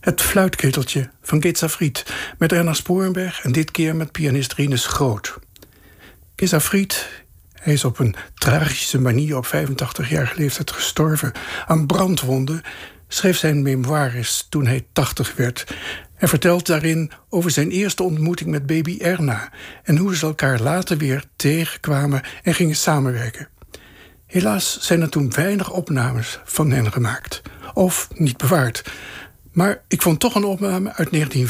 Het fluitketeltje van Geza Fried met Erna Sporenberg en dit keer met pianist Rinus Groot. Geza Fried, hij is op een tragische manier op 85-jarige leeftijd gestorven aan brandwonden, schreef zijn memoires toen hij 80 werd en vertelt daarin over zijn eerste ontmoeting met baby Erna en hoe ze elkaar later weer tegenkwamen en gingen samenwerken. Helaas zijn er toen weinig opnames van hen gemaakt, of niet bewaard. Maar ik vond toch een opname uit 19